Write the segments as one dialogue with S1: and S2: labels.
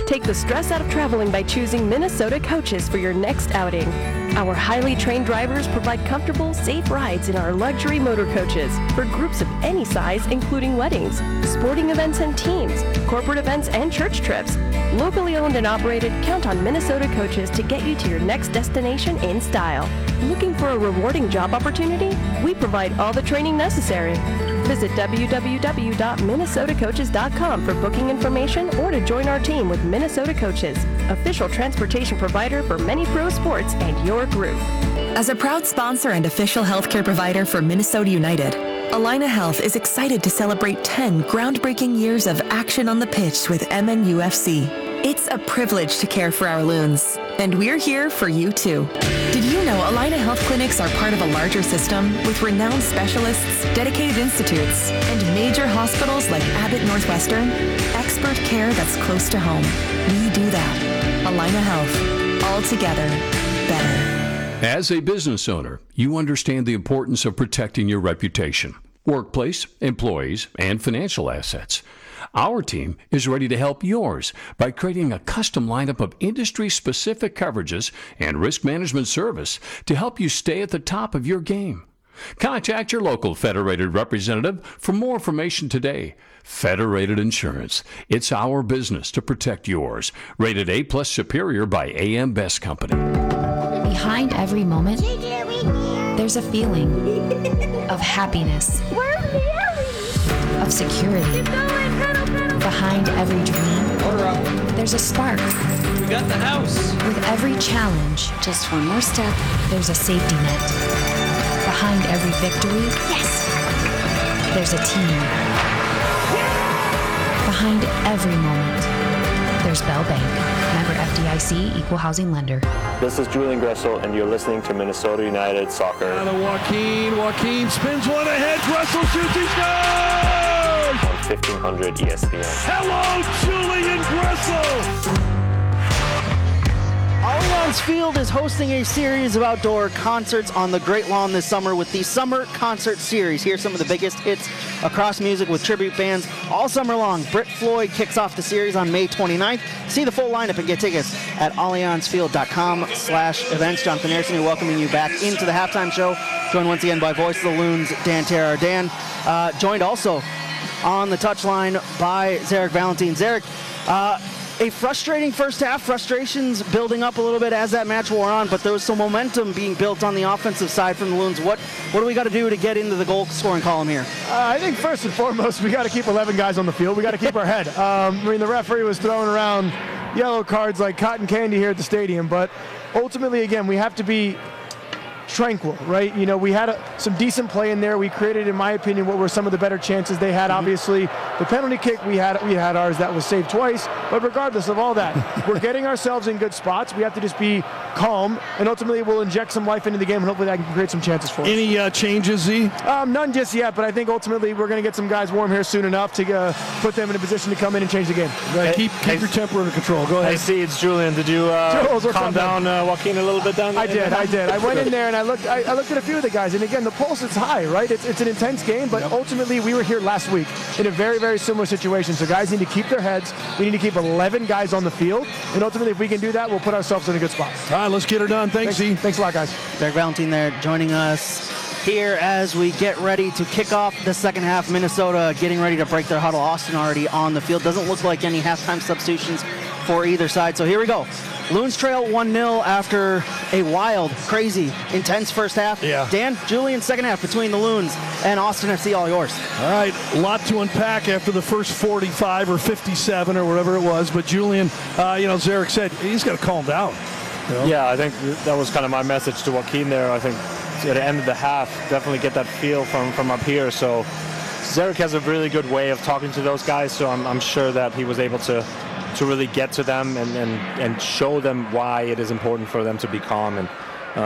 S1: Take the stress out of traveling by choosing Minnesota Coaches for your next outing. Our highly trained drivers provide comfortable, safe rides in our luxury motor coaches for groups of any size, including weddings, sporting events and teams, corporate events and church trips. Locally owned and operated, count on Minnesota Coaches to get you to your next destination in style. Looking for a rewarding job opportunity? We provide all the training necessary. Visit www.minnesotacoaches.com for booking information or to join our team with Minnesota Coaches, official transportation provider for many pro sports and your group.
S2: As a proud sponsor and official healthcare provider for Minnesota United, Allina Health is excited to celebrate 10 groundbreaking years of action on the pitch with MNUFC. It's a privilege to care for our loons, and we're here for you too. Did you know Allina Health Clinics are part of a larger system with renowned specialists, dedicated institutes, and major hospitals like Abbott Northwestern? Expert care that's close to home. We do that. Allina Health. All together, better.
S3: As a business owner, you understand the importance of protecting your reputation, workplace, employees, and financial assets. Our team is ready to help yours by creating a custom lineup of industry-specific coverages and risk management service to help you stay at the top of your game. Contact your local Federated representative for more information today. Federated Insurance. It's our business to protect yours. Rated A+ Superior by AM Best Company.
S4: Behind every moment, there's a feeling of happiness, of security. Behind every dream, there's a spark.
S5: We got the house.
S4: With every challenge, just one more step, there's a safety net. Behind every victory, yes, there's a team. Behind every moment, there's Bell Bank. Member FDIC, Equal Housing Lender.
S6: This is Julian Gressel, and you're listening to Minnesota United Soccer.
S7: Now Joaquin spins one ahead. Gressel shoots, he scores!
S6: On 1500 ESPN.
S7: Hello, Julian Gressel!
S8: Allianz Field is hosting a series of outdoor concerts on the Great Lawn this summer with the Summer Concert Series. Here's some of the biggest hits across music with tribute bands all summer long. Brit Floyd kicks off the series on May 29th. See the full lineup and get tickets at allianzfield.com/events. Jonathan Harrison here welcoming you back into the halftime show. Joined once again by Voice of the Loons, Dan Terrar. Dan, joined also on the touchline by Zarek Valentin. Zarek, a frustrating first half, frustrations building up a little bit as that match wore on, but there was some momentum being built on the offensive side from the Loons. What do we got to do to get into the goal scoring column here?
S9: I think first and foremost, we got to keep 11 guys on the field. We got to keep our head. The referee was throwing around yellow cards like cotton candy here at the stadium, but ultimately, again, we have to be tranquil, right? You know, we had some decent play in there. We created, in my opinion, what were some of the better chances they had. Obviously, the penalty kick, we had ours that was saved twice. But regardless of all that, we're getting ourselves in good spots. We have to just be calm, and ultimately we'll inject some life into the game, and hopefully that can create some chances for us.
S7: Any changes, Z?
S9: None just yet, but I think ultimately we're going to get some guys warm here soon enough to put them in a position to come in and change the game.
S7: Right, keep your temper under control. Go ahead.
S6: I see it's Julian. Did you calm down Joaquin a little bit down there?
S9: I did. I went in there and I looked at a few of the guys, and again, the pulse is high, right? It's an intense game, but ultimately we were here last week in a very, very similar situation. So guys need to keep their heads. We need to keep 11 guys on the field, and ultimately if we can do that, we'll put ourselves in a good spot.
S7: All right, let's get her done. Thanks, Z.
S9: Thanks a lot, guys.
S8: Derek Valentin there joining us here as we get ready to kick off the second half. Minnesota getting ready to break their huddle. Austin already on the field. Doesn't look like any halftime substitutions for either side. So here we go. Loons trail 1-0 after a wild, crazy, intense first half.
S7: Yeah.
S8: Dan, Julian, second half between the Loons and Austin FC, all yours.
S7: All right, a lot to unpack after the first 45 or 57 or whatever it was. But Julian, Zarek said he's got to calm down.
S6: You know? Yeah, I think that was kind of my message to Joaquin there. I think at the end of the half, definitely get that feel from up here. So Zarek has a really good way of talking to those guys, so I'm sure that he was able to really get to them and show them why it is important for them to be calm. And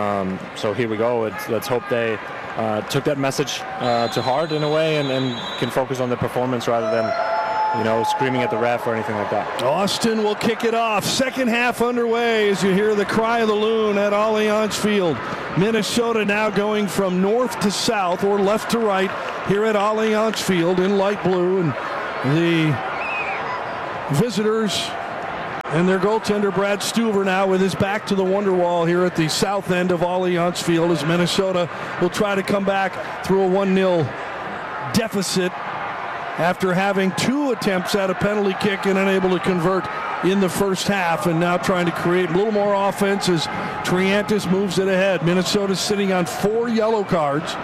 S6: so here we go. Let's hope they took that message to heart in a way and can focus on the performance rather than screaming at the ref or anything like that.
S7: Austin will kick it off. Second half underway as you hear the cry of the loon at Allianz Field. Minnesota now going from north to south or left to right here at Allianz Field in light blue, and the visitors And their goaltender, Brad Stuver, now with his back to the Wonderwall here at the south end of Allianz Field, as Minnesota will try to come back through a 1-0 deficit after having 2 attempts at a penalty kick and unable to convert in the first half, and now trying to create a little more offense as Triantis moves it ahead. Minnesota's sitting on 4 yellow cards.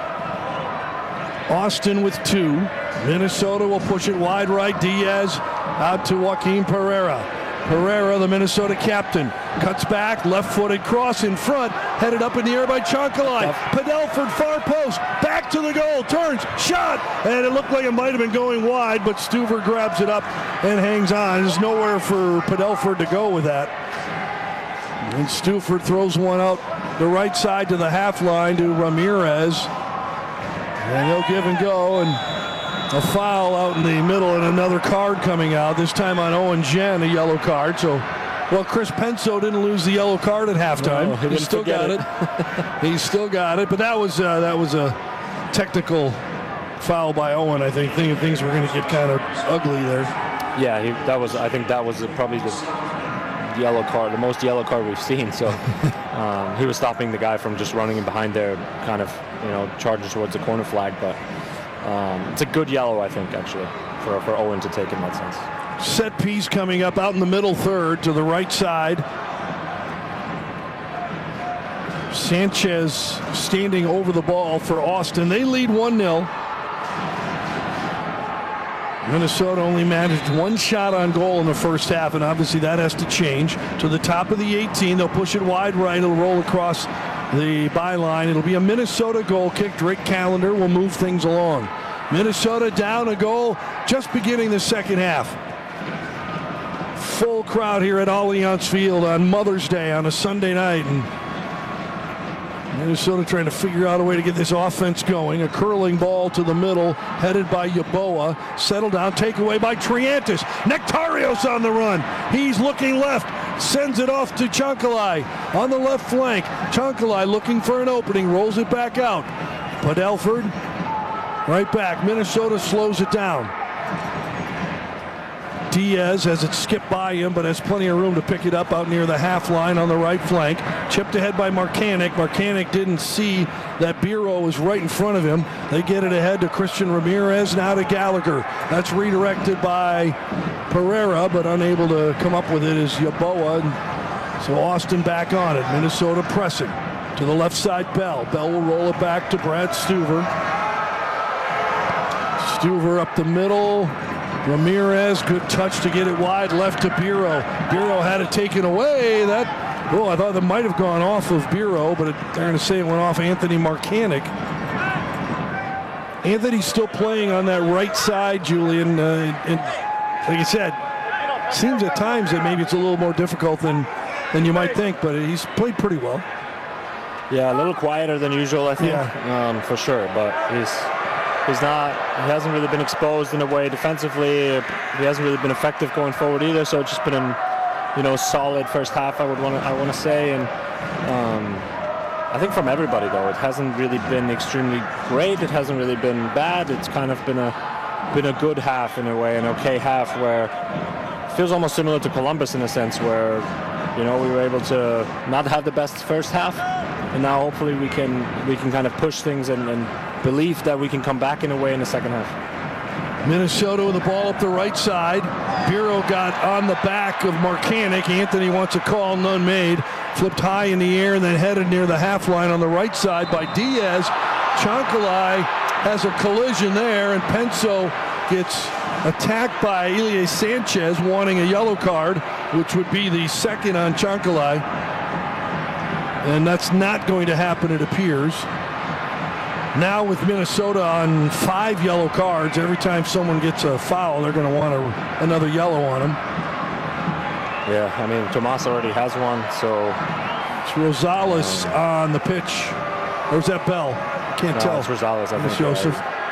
S7: Austin with 2. Minnesota will push it wide right. Diaz out to Joaquin Pereira. Pereira, the Minnesota captain, cuts back, left-footed cross in front, headed up in the air by Chonkalai. Padelford, far post, back to the goal, turns, shot, and it looked like it might have been going wide, but Stuver grabs it up and hangs on. There's nowhere for Padelford to go with that. And Stuver throws one out the right side to the half line to Ramirez. And they'll give and go, and a foul out in the middle and another card coming out, this time on Owen Jen, a yellow card. So, well, Chris Penso didn't lose the yellow card at halftime.
S6: No, he
S7: still got it. He still got it, but that was a technical foul by Owen. I think things were going to get kind of ugly there.
S6: Yeah, I think that was probably the yellow card, the most yellow card we've seen. So he was stopping the guy from just running in behind there, kind of, charging towards the corner flag. But it's a good yellow, I think, actually, for Owen to take in that sense.
S7: Set piece coming up out in the middle third to the right side. Sanchez standing over the ball for Austin. They lead 1-0. Minnesota only managed 1 shot on goal in the first half, and obviously that has to change. To the top of the 18, they'll push it wide right. It'll roll across the byline. It'll be a Minnesota goal kick. Drake Callender will move things along. Minnesota down a goal, just beginning the second half. Full crowd here at Allianz Field on Mother's Day on a Sunday night, and Minnesota trying to figure out a way to get this offense going. A curling ball to the middle, headed by Yeboah. Settled down, takeaway by Triantis. Nectarios on the run. He's looking left, sends it off to Chonkalai on the left flank. Chonkalai looking for an opening, rolls it back out. Padelford, right back. Minnesota slows it down. Diaz has it skipped by him, but has plenty of room to pick it up out near the half line on the right flank. Chipped ahead by Marcanic. Marcanic didn't see that Biro was right in front of him. They get it ahead to Christian Ramirez, now to Gallagher. That's redirected by Pereira, but unable to come up with it is Yeboah. So Austin back on it. Minnesota pressing. To the left side, Bell. Bell will roll it back to Brad Stuver. Stuver up the middle. Ramirez, good touch to get it wide, left to Biro. Biro had it taken away. I thought that might have gone off of Biro, but they're going to say it went off Anthony Marcanic. Anthony's still playing on that right side, Julian. And like I said, seems at times that maybe it's a little more difficult than you might think, but he's played pretty well.
S6: Yeah, a little quieter than usual, I think, for sure. But he hasn't really been exposed in a way defensively. He hasn't really been effective going forward either. So it's just been a solid first half, I want to say. And I think from everybody though, it hasn't really been extremely great. It hasn't really been bad. It's kind of been a good half in a way, an okay half where it feels almost similar to Columbus in a sense where we were able to not have the best first half, and now hopefully we can kind of push things and believe that we can come back in a way in the second half.
S7: Minnesota with the ball up the right side. Biro got on the back of Marcanic. Anthony wants a call, none made. Flipped high in the air and then headed near the half line on the right side by Diaz. Chonkalai has a collision there, and Penso gets attacked by Elie Sanchez, wanting a yellow card, which would be the second on Chonkalai. And that's not going to happen, it appears. Now with Minnesota on 5 yellow cards, every time someone gets a foul, they're going to want another yellow on them.
S6: Yeah, I mean, Tomas already has one, so...
S7: It's Rosales on the pitch. Or is that Bell? Can't tell.
S6: It's Rosales, I think.
S7: Joseph.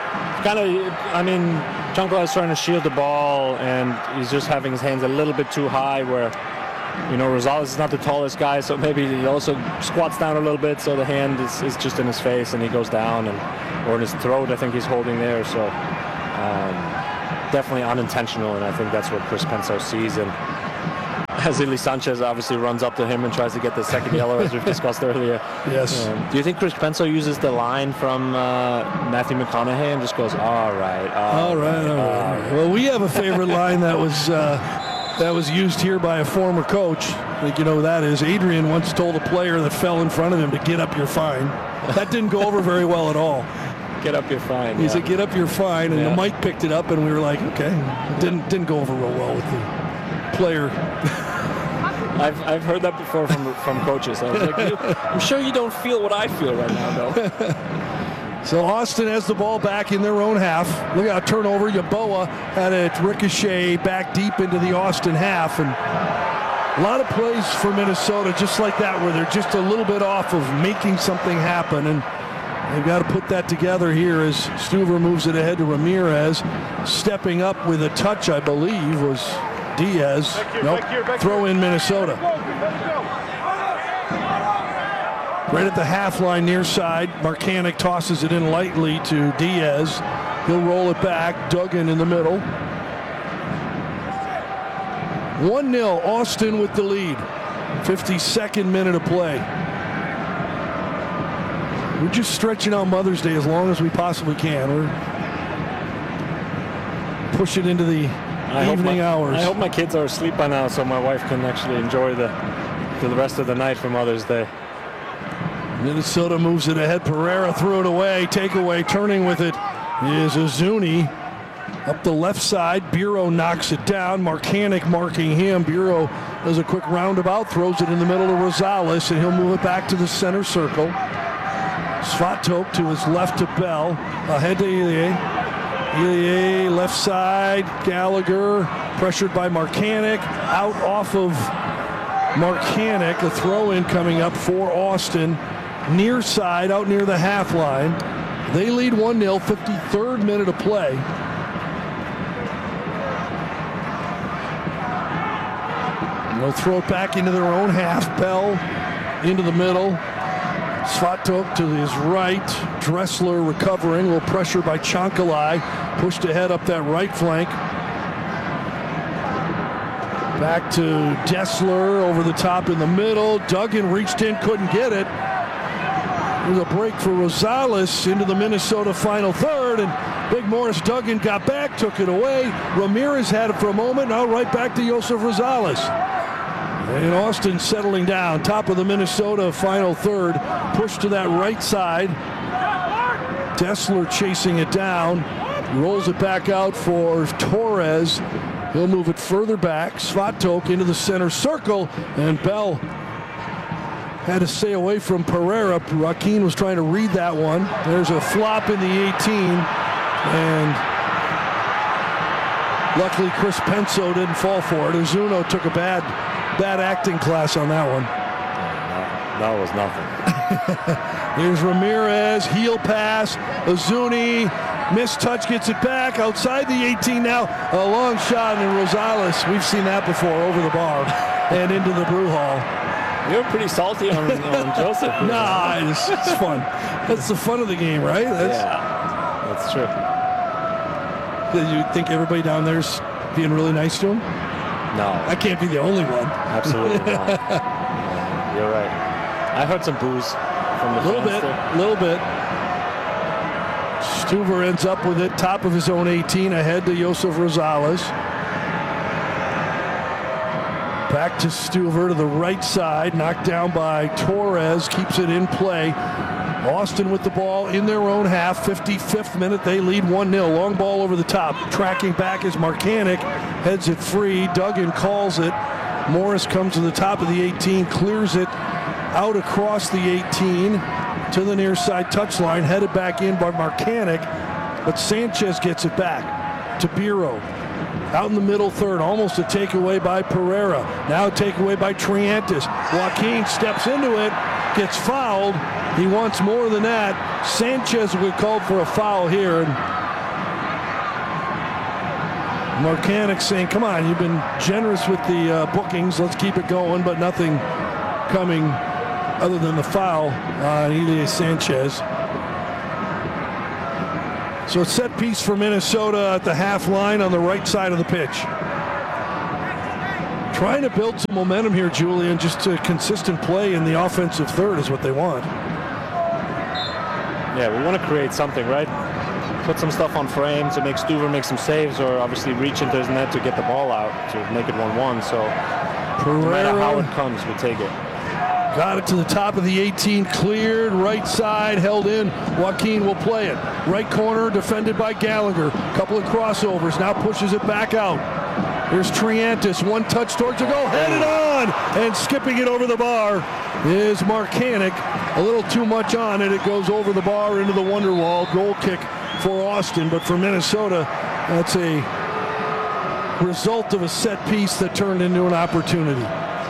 S6: Chonkalai is trying to shield the ball, and he's just having his hands a little bit too high where... Rosales is not the tallest guy, so maybe he also squats down a little bit, so the hand is just in his face, and he goes down, or in his throat, I think he's holding there. So definitely unintentional, and I think that's what Chris Penso sees. And Zili Sanchez obviously runs up to him and tries to get the second yellow, as we've discussed earlier.
S7: Yes.
S6: Do you think Chris Penso uses the line from Matthew McConaughey and just goes, all right.
S7: Well, we have a favorite line that was used here by a former coach. I think you know who that is. Adrian once told a player that fell in front of him to get up, you're fine. That didn't go over very well at all.
S6: Get up, you're fine.
S7: He said, get up, you're fine. And the mic picked it up, and we were like, okay. Didn't go over real well with the player.
S6: I've heard that before from coaches. I was like, I'm sure you don't feel what I feel right now, though.
S7: So Austin has the ball back in their own half. Look at a turnover. Yeboah had it ricochet back deep into the Austin half. And a lot of plays for Minnesota just like that, where they're just a little bit off of making something happen. And they've got to put that together here as Stuver moves it ahead to Ramirez. Stepping up with a touch, I believe, was Diaz. Throw in Minnesota. Right at the half line near side, Marcanic tosses it in lightly to Diaz. He'll roll it back. Duggan in the middle. 1-0, Austin with the lead. 52nd minute of play. We're just stretching out Mother's Day as long as we possibly can. We're pushing into the evening hours.
S6: I hope my kids are asleep by now so my wife can actually enjoy the rest of the night for Mother's Day.
S7: Minnesota moves it ahead. Pereira threw it away. Takeaway, turning with it is Azuni. Up the left side, Bureau knocks it down. Marcanic marking him. Bureau does a quick roundabout, throws it in the middle of Rosales, and he'll move it back to the center circle. Svatok to his left to Bell. Ahead to Ilie. Ilie, left side. Gallagher, pressured by Marcanic. Out off of Marcanic. A throw-in coming up for Austin. Near side, out near the half line. They lead 1-0, 53rd minute of play. They'll throw it back into their own half. Bell into the middle. Svatok to his right. Dressler recovering. A little pressure by Chankalai. Pushed ahead up that right flank. Back to Dessler over the top in the middle. Duggan reached in, couldn't get it. There's a break for Rosales into the Minnesota final third, and Big Morris Duggan got back, took it away. Ramirez had it for a moment, now right back to Josef Rosales. And Austin settling down, top of the Minnesota final third, pushed to that right side. Dessler chasing it down, rolls it back out for Torres. He'll move it further back. Svatok into the center circle, and Bell had to stay away from Pereira. Joaquin was trying to read that one. There's a flop in the 18, and luckily Chris Penso didn't fall for it. Ozuno took a bad acting class on that one.
S6: That was nothing.
S7: Here's Ramirez, heel pass. Azuni, missed touch, gets it back outside the 18 now. A long shot, and Rosales, we've seen that before, over the bar and into the brew hall.
S6: You're pretty salty on Joseph.
S7: Nah, it's fun. That's the fun of the game, right?
S6: Yeah, that's true.
S7: You think everybody down there's being really nice to him?
S6: No.
S7: I can't be the only one.
S6: Absolutely not. Yeah, you're right. I heard some boos from the fans.
S7: Little bit. Stuver ends up with it, top of his own 18, ahead to Josef Rosales. Back to Stuver to the right side, knocked down by Torres, keeps it in play. Austin with the ball in their own half, 55th minute, they lead 1-0. Long ball over the top, tracking back is Marcanic, heads it free, Duggan calls it. Morris comes to the top of the 18, clears it out across the 18 to the near side touchline, headed back in by Marcanic, but Sanchez gets it back to Bureau. Out in the middle third, almost a takeaway by Pereira. Now a takeaway by Triantis. Joaquin steps into it, gets fouled. He wants more than that. Sanchez will be called for a foul here. And Marcanic saying, come on, you've been generous with the bookings. Let's keep it going, but nothing coming other than the foul on Ilie Sanchez. So it's set piece for Minnesota at the half line on the right side of the pitch. Trying to build some momentum here, Julian. Just a consistent play in the offensive third is what they want.
S6: Yeah, we want to create something, right? Put some stuff on frame to make Stuver make some saves, or obviously reach into his net to get the ball out to make it 1-1. So no matter how it comes, we take it.
S7: Got it to the top of the 18, cleared, right side, held in. Joaquin will play it. Right corner, defended by Gallagher. Couple of crossovers, now pushes it back out. Here's Triantis, one touch towards the goal, headed on, and skipping it over the bar is Markanek. A little too much on it, it goes over the bar into the wonder wall. Goal kick for Austin, but for Minnesota, that's a result of a set piece that turned into an opportunity.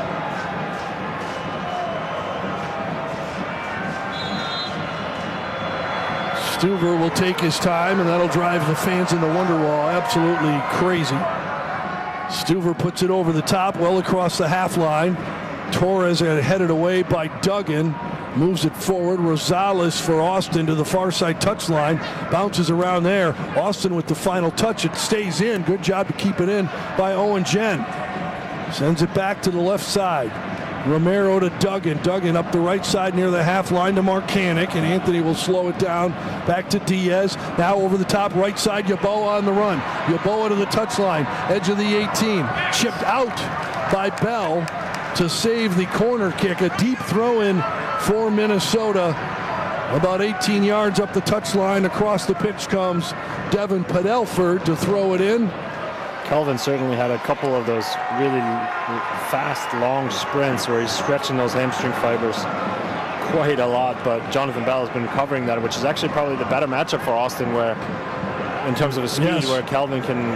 S7: Stuver will take his time, and that'll drive the fans in the Wonderwall absolutely crazy. Stuver puts it over the top, well across the half line. Torres headed away by Duggan. Moves it forward. Rosales for Austin to the far side touchline. Bounces around there. Austin with the final touch. It stays in. Good job to keep it in by Owen Jen. Sends it back to the left side. Romero to Duggan. Duggan up the right side near the half line to Markanek, and Anthony will slow it down. Back to Diaz. Now over the top right side. Yeboah on the run. Yeboah to the touchline. Edge of the 18. Chipped out by Bell to save the corner kick. A deep throw in for Minnesota. About 18 yards up the touchline. Across the pitch comes Devin Padelford to throw it in.
S6: Kelvin certainly had a couple of those really fast, long sprints where he's stretching those hamstring fibers quite a lot, but Jonathan Bell has been covering that, which is actually probably the better matchup for Austin, where in terms of his speed, where Kelvin can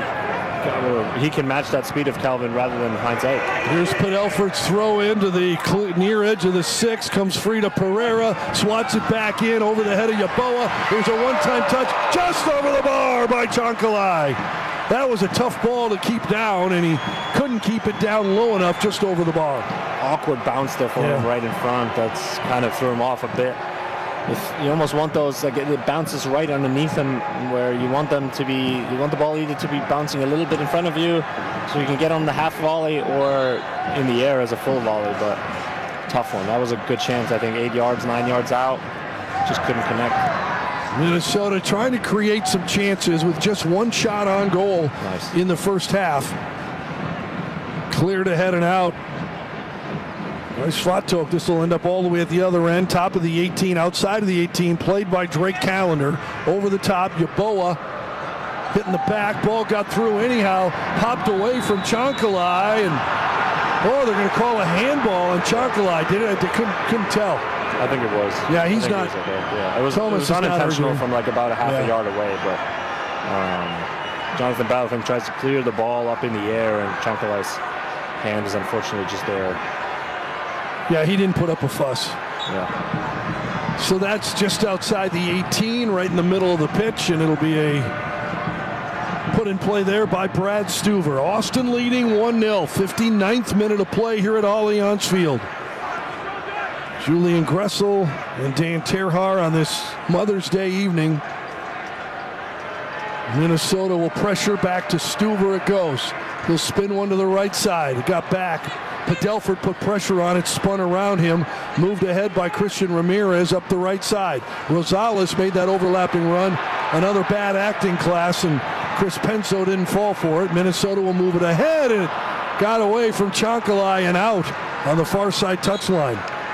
S6: match that speed of Kelvin rather than Heinz Eick.
S7: Here's Padelford's throw into the near edge of the 6, comes free to Pereira, swats it back in over the head of Yeboah. There's a one-time touch just over the bar by Chankalai. That was a tough ball to keep down, and he couldn't keep it down low enough just over the bar.
S6: Awkward bounce there for him right in front. That's kind of threw him off a bit. If you almost want those, like it bounces right underneath him, where you want them to be, you want the ball either to be bouncing a little bit in front of you so you can get on the half volley, or in the air as a full volley, but tough one. That was a good chance, I think 8 yards, 9 yards out, just couldn't connect.
S7: Minnesota trying to create some chances with just one shot on goal in the first half. Cleared ahead and out. Nice Fatok. This will end up all the way at the other end. Top of the 18, outside of the 18. Played by Drake Callender. Over the top, Yeboah hitting the back. Ball got through anyhow. Popped away from Chankalai. And, they're going to call a handball on Chankalai. Did it? They couldn't tell.
S6: I think it was.
S7: Yeah, he's not.
S6: It was unintentional from like about a half a yard away, but Jonathan Bell, I think, tries to clear the ball up in the air, and Chankalai's hand is unfortunately just there.
S7: Yeah, he didn't put up a fuss.
S6: Yeah.
S7: So that's just outside the 18, right in the middle of the pitch, and it'll be a put in play there by Brad Stuver. Austin leading 1-0, 59th minute of play here at Allianz Field. Julian Gressel and Dan Terhaar on this Mother's Day evening. Minnesota will pressure back to Stuver. It goes. He'll spin one to the right side. It got back. Padelford put pressure on it, spun around him, moved ahead by Christian Ramirez up the right side. Rosales made that overlapping run. Another bad acting class, and Chris Penso didn't fall for it. Minnesota will move it ahead, and it got away from Chankalai and out on the far side touchline.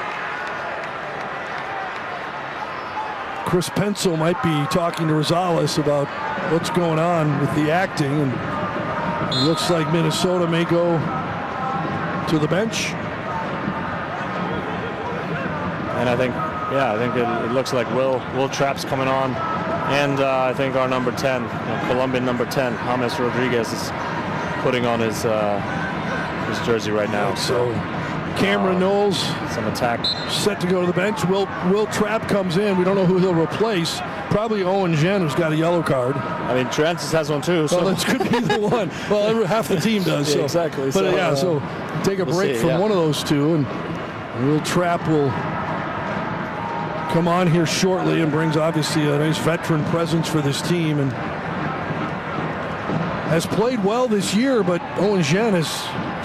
S7: Chris Penso might be talking to Rosales about what's going on with the acting, and it looks like Minnesota may go to the bench.
S6: And I think it looks like Will Trapp's coming on, and I think our number 10, Colombian number 10, James Rodriguez, is putting on his jersey right now.
S7: So Cameron Knowles,
S6: some attack,
S7: set to go to the bench. Will Trapp comes in. We don't know who he'll replace. Probably Owen Jen, who's got a yellow card.
S6: I mean, Triantis has one too. So.
S7: Well, that could be the one. Well, half the team does. So.
S6: Yeah, exactly.
S7: But so take a break from one of those two, and Will Trapp will come on here shortly and brings obviously a nice veteran presence for this team, and has played well this year, but Owen Jen has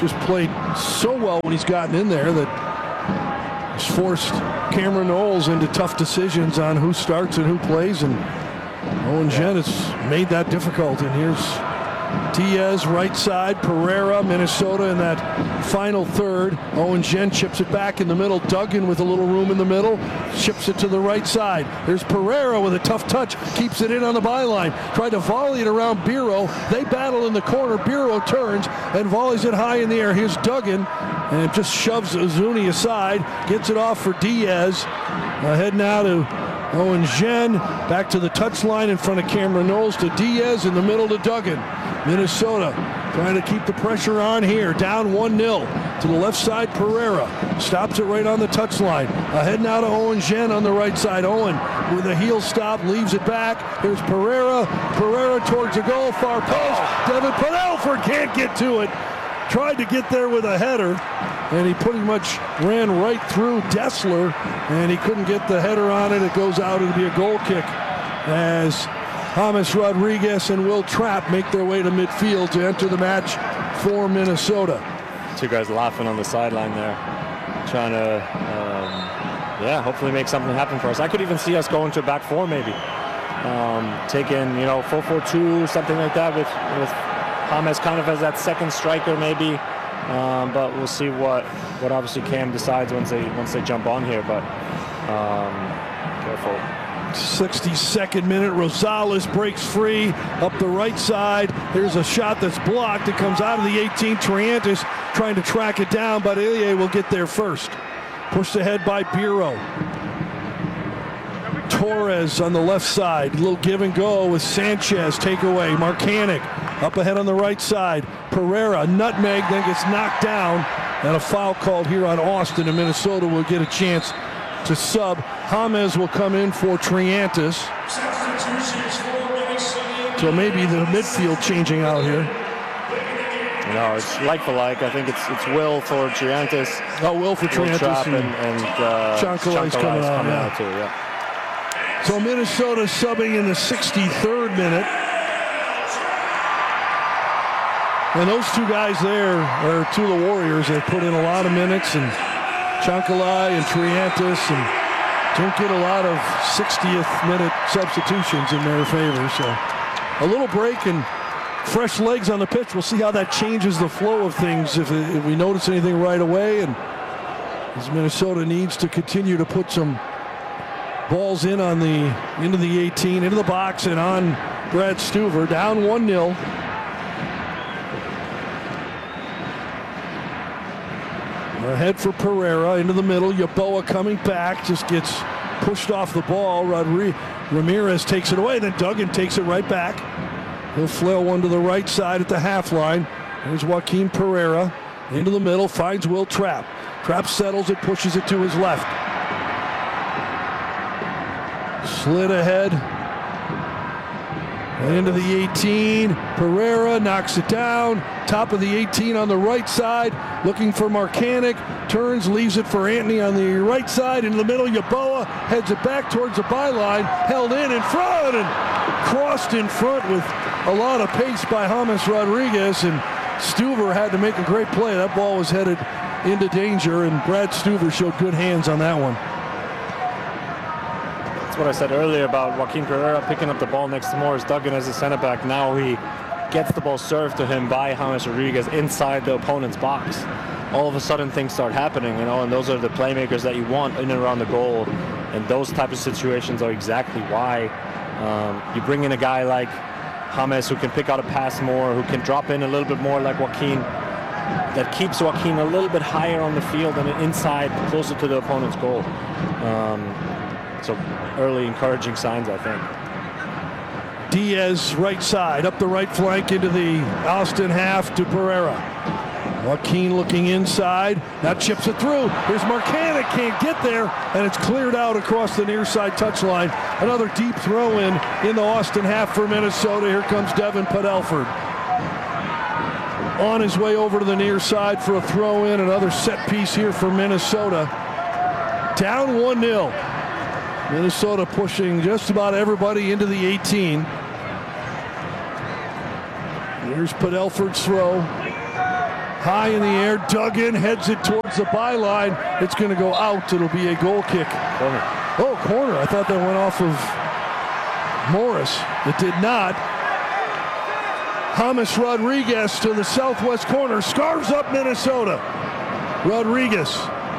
S7: just played so well when he's gotten in there that he's forced Cameron Knowles into tough decisions on who starts and who plays, and Owen Jen has made that difficult. And here's Diaz, right side, Pereira, Minnesota in that final third. Owen Jen chips it back in the middle. Duggan with a little room in the middle, chips it to the right side. There's Pereira with a tough touch, keeps it in on the byline. Tried to volley it around Biro. They battle in the corner. Biro turns and volleys it high in the air. Here's Duggan, and just shoves Zuni aside, gets it off for Diaz. Ahead now to Owen Jen, back to the touchline in front of Cameron Knowles to Diaz, in the middle to Duggan. Minnesota trying to keep the pressure on here, down 1-0. To the left side, Pereira stops it right on the touchline. Ahead now to Owen Jen on the right side. Owen with a heel stop, leaves it back. Here's Pereira. Pereira towards the goal, far post. Devin Padelford can't get to it. Tried to get there with a header, and he pretty much ran right through Dessler, and he couldn't get the header on it. It goes out. It'll be a goal kick as James Rodriguez and Will Trapp make their way to midfield to enter the match for Minnesota.
S6: Two guys laughing on the sideline there, trying to, hopefully make something happen for us. I could even see us going to back four maybe. Taking, 4-4-2, something like that with James kind of as that second striker maybe. But we'll see what obviously Cam decides once they jump on here. But careful.
S7: 62nd minute, Rosales breaks free up the right side. Here's a shot that's blocked. It comes out of the 18. Triantis trying to track it down, but Ilya will get there first. Pushed ahead by Biro. Torres on the left side. A little give and go with Sanchez. Takeaway. Marcanic up ahead on the right side. Pereira, nutmeg, then gets knocked down. And a foul called here on Austin, and Minnesota will get a chance to sub. James will come in for Triantis. So maybe the midfield changing out here.
S6: No, it's like for like. I think it's Will for Triantis.
S7: Oh, Will for Triantis.
S6: And
S7: Chankalai's coming out
S6: too, yeah.
S7: So Minnesota subbing in the 63rd minute. And those two guys there are two of the Warriors. They put in a lot of minutes, and Chankalai and Triantis, and don't get a lot of 60th minute substitutions in their favor. So a little break and fresh legs on the pitch. We'll see how that changes the flow of things, if we notice anything right away. And as Minnesota needs to continue to put some balls in on into the 18, into the box, and on Brad Stuver, down 1-0. Ahead for Pereira, into the middle. Yeboah coming back, just gets pushed off the ball. Ramirez takes it away, then Duggan takes it right back. He'll flail one to the right side at the half line. There's Joaquin Pereira, into the middle, finds Will Trapp. Trapp settles it, pushes it to his left. Slid ahead. And into the 18, Pereira knocks it down. Top of the 18 on the right side, looking for Marcanic. Turns, leaves it for Anthony on the right side. In the middle, Yeboah heads it back towards the byline. Held in front, and crossed in front with a lot of pace by James Rodriguez. And Stuver had to make a great play. That ball was headed into danger, and Brad Stuver showed good hands on that one.
S6: That's what I said earlier about Joaquin Pereira picking up the ball next to Morris Duggan as a center back. Now he gets the ball served to him by James Rodriguez inside the opponent's box. All of a sudden things start happening, and those are the playmakers that you want in and around the goal. And those type of situations are exactly why you bring in a guy like James who can pick out a pass more, who can drop in a little bit more like Joaquin, that keeps Joaquin a little bit higher on the field and inside, closer to the opponent's goal. So early encouraging signs, I think.
S7: Diaz right side, up the right flank into the Austin half to Pereira. Joaquin looking inside, now chips it through. Here's Marcanic, can't get there, and it's cleared out across the near side touchline. Another deep throw in the Austin half for Minnesota. Here comes Devin Padelford. On his way over to the near side for a throw in, another set piece here for Minnesota. Down 1-0. Minnesota pushing just about everybody into the 18. Here's Padelford's throw. High in the air, dug in, heads it towards the byline. It's going to go out. It'll be a goal kick.
S6: Corner.
S7: Oh, corner. I thought that went off of Morris. It did not. James Rodriguez to the southwest corner. Scarves up Minnesota. Rodriguez.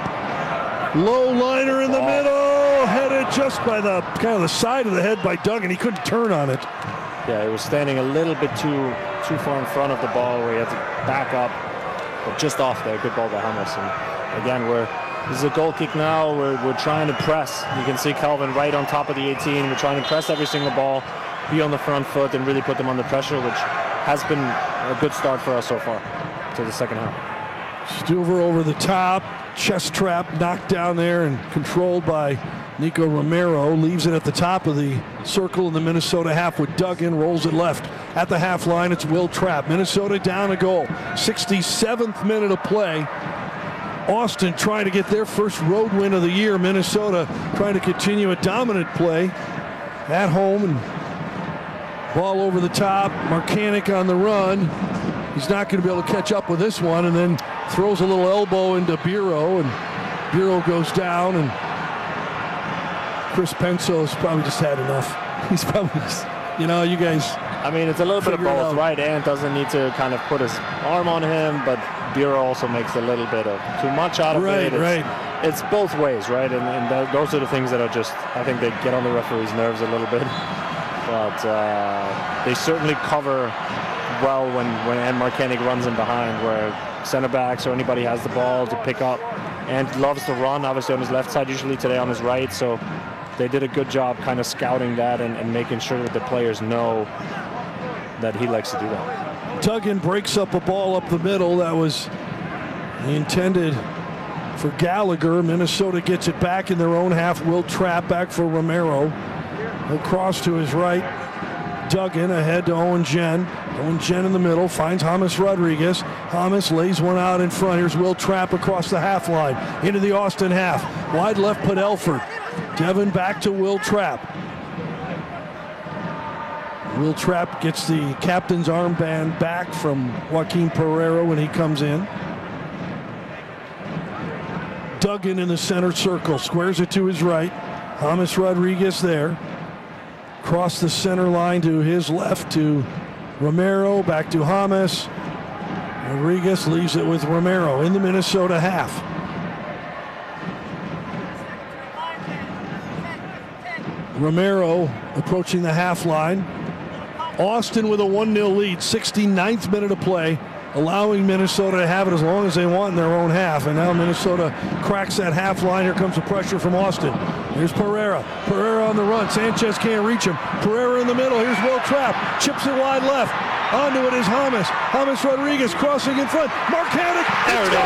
S7: Low liner in the middle. Headed just by the kind of the side of the head by Duggan. He couldn't turn on it.
S6: Yeah, he was standing a little bit too far in front of the ball where he had to back up. But just off there. Good ball by James. And again, this is a goal kick now. We're trying to press. You can see Calvin right on top of the 18. We're trying to press every single ball, be on the front foot, and really put them under pressure, which has been a good start for us so far to the second half.
S7: Stuver over the top. Chest trap knocked down there and controlled by Nico Romero. Leaves it at the top of the circle in the Minnesota half with Duggan. Rolls it left. At the half line, it's Will Trapp. Minnesota down a goal. 67th minute of play. Austin trying to get their first road win of the year. Minnesota trying to continue a dominant play at home. And ball over the top. Marcanic on the run. He's not going to be able to catch up with this one, and then throws a little elbow into Biro, and Biro goes down, and Chris Penso's probably just had enough. He's probably just, you guys.
S6: I mean, it's a little bit of both, right? Ant doesn't need to kind of put his arm on him, but Biro also makes a little bit of too much out of it.
S7: Right.
S6: It's both ways, right? And those are the things that are just, I think they get on the referee's nerves a little bit. But they certainly cover well when Ant Marcanic runs in behind, where center backs or anybody has the ball to pick up. Ant loves to run, obviously on his left side, usually today on his right. So they did a good job kind of scouting that and making sure that the players know that he likes to do that.
S7: Duggan breaks up a ball up the middle that was intended for Gallagher. Minnesota gets it back in their own half. Will Trapp back for Romero. Across to his right. Duggan ahead to Owen Jen. Owen Jen in the middle finds James Rodriguez. James lays one out in front. Here's Will Trapp across the half line into the Austin half. Wide left put Elford. Devin back to Will Trapp. Will Trapp gets the captain's armband back from Joaquin Pereira when he comes in. Duggan in the center circle, squares it to his right. James Rodriguez there. Across the center line to his left to Romero, back to James. Rodriguez leaves it with Romero in the Minnesota half. Romero approaching the half line. Austin with a 1-0 lead, 69th minute of play, allowing Minnesota to have it as long as they want in their own half. And now Minnesota cracks that half line. Here comes the pressure from Austin. Here's Pereira. Pereira on the run. Sanchez can't reach him. Pereira in the middle. Here's Will Trapp. Chips it wide left. Onto it is James. James Rodriguez crossing in front. Marcanic.
S6: There it is.